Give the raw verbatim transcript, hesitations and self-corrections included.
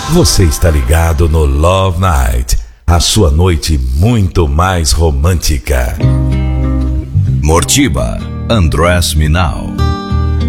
Você está ligado no Love Night, a sua noite muito mais romântica. Mortiba, Undress Me Now.